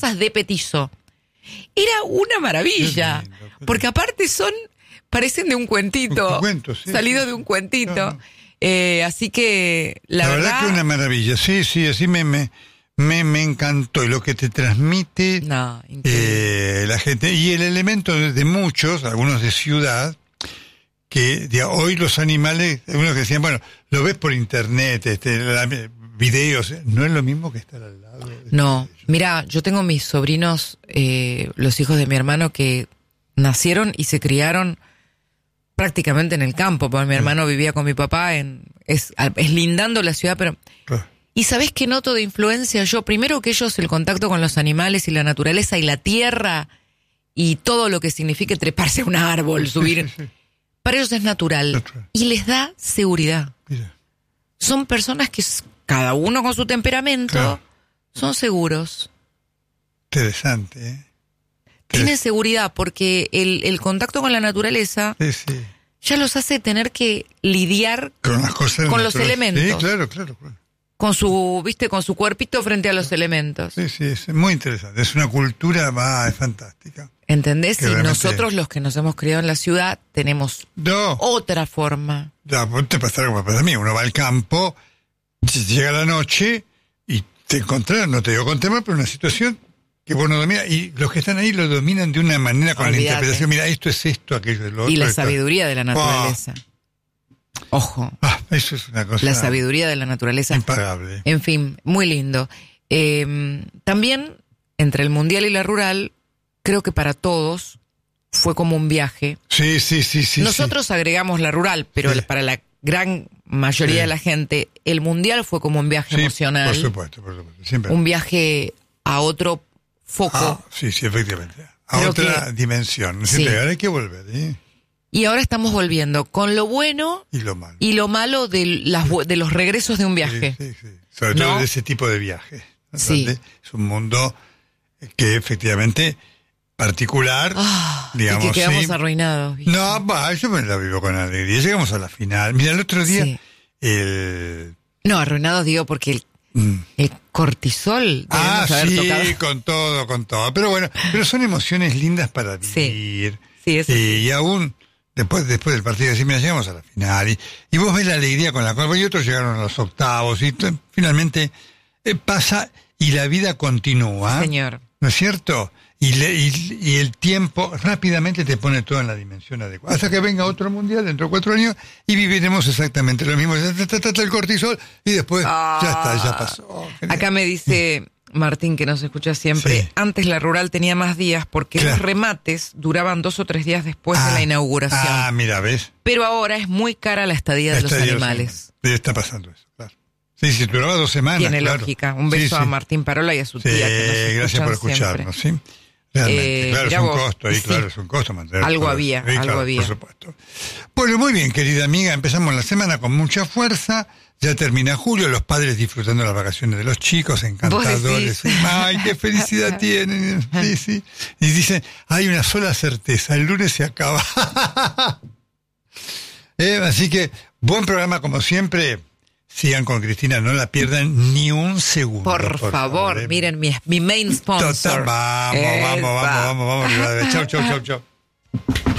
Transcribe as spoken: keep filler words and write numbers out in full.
de Petizo. Era una maravilla, lindo, porque aparte son, parecen de un cuentito, un cuento, sí, salido sí, de un cuentito. No, no. Eh, así que la, la verdad, verdad que una maravilla, sí, sí, así me, me, me, me encantó. Y lo que te transmite no, eh, la gente, y el elemento de, de muchos, algunos de ciudad, que de, hoy los animales, algunos que decían, bueno, lo ves por internet, este, la, videos, no es lo mismo que estar al lado. No, mira, yo tengo mis sobrinos, eh, los hijos de mi hermano, que nacieron y se criaron prácticamente en el campo, porque mi hermano vivía con mi papá, en es, es lindando la ciudad, pero... Claro. Y ¿sabés qué noto de influencia yo? Primero que ellos, el contacto con los animales y la naturaleza y la tierra y todo lo que signifique treparse a un árbol, subir... Sí, sí, sí. Para ellos es natural, natural y les da seguridad. Mira. Son personas que, cada uno con su temperamento, claro, son seguros. Interesante, ¿eh? Tienen seguridad porque el, el contacto con la naturaleza sí, sí. ya los hace tener que lidiar con, las cosas con los elementos. Sí, claro, claro, claro. Con su, viste, con su cuerpito frente a los elementos. Sí, sí, es muy interesante. Es una cultura, va, es fantástica. ¿Entendés? Que y realmente... nosotros, los que nos hemos criado en la ciudad, tenemos no. otra forma. Ya, te pasa como pasa a mí. Uno va al campo, llega la noche y te encontrás, no te digo con tema, pero una situación que vos no dominas. Y los que están ahí lo dominan de una manera con Olvídate. La interpretación. Mira, esto es esto, aquello es lo otro. Y la esto. sabiduría de la naturaleza. Oh. Ojo. Ah, eso es una cosa. La sabiduría de la naturaleza. Impagable. En fin, muy lindo. Eh, también, entre el mundial y la rural, creo que para todos fue como un viaje. Sí, sí, sí, sí. Nosotros sí. agregamos la rural, pero sí. para la gran mayoría sí. de la gente, el mundial fue como un viaje sí, emocional. Por supuesto, por supuesto. Siempre. Un viaje a otro foco. Ah, sí, sí, efectivamente. A creo otra que, dimensión. Sí. Ahora hay que volver, ¿eh? Y ahora estamos volviendo con lo bueno y lo malo, y lo malo de, las, de los regresos de un viaje. Sí, sí, sí. Sobre todo ¿no? de ese tipo de viajes. Sí. Es un mundo que efectivamente particular, oh, digamos. Y que quedamos sí. arruinados. ¿Viste? No, va, yo me la vivo con alegría. Llegamos a la final. Mira, el otro día, sí. el... No, arruinados digo porque el, mm. el cortisol. Ah, haber sí, tocado. con todo, con todo. Pero bueno, pero son emociones lindas para vivir. Sí, sí, eso y, sí. y aún... Después, después del partido, decir, mira, llegamos a la final. Y, y vos ves la alegría con la cual, y otros llegaron a los octavos. Y t- finalmente eh, pasa y la vida continúa. Señor. ¿No es cierto? Y, le, y, y el tiempo rápidamente te pone todo en la dimensión adecuada. Hasta que venga otro mundial dentro de cuatro años y viviremos exactamente lo mismo. El cortisol y después ah, ya está, ya pasó. Acá me dice... Martín, que nos escucha siempre, sí. Antes la rural tenía más días porque claro. los remates duraban dos o tres días después ah, de la inauguración. Ah, mira, ¿ves? Pero ahora es muy cara la estadía la de estadía los animales. Sí, está pasando eso, claro. Sí, sí, duraba dos semanas, Tiene claro. lógica. Un beso sí, a sí. Martín Parola y a su sí, tía que nos escuchan gracias por escucharnos, siempre. ¿sí? Realmente, Eh, claro, es un vos, costo ahí, sí. claro, es un costo mantener. Algo todo había, eso. Sí, algo claro, había. Por supuesto. Bueno, muy bien, querida amiga, empezamos la semana con mucha fuerza. Ya termina julio, los padres disfrutando las vacaciones de los chicos, encantadores. Ay, qué felicidad tienen. Sí, sí. Y dicen, hay una sola certeza, el lunes se acaba. eh, así que, buen programa como siempre. Sigan con Cristina, no la pierdan ni un segundo. Por, por favor, favor eh. miren mi, mi main sponsor. Total, vamos, vamos, vamos, vamos, vamos. Chau, chau, chau, chau.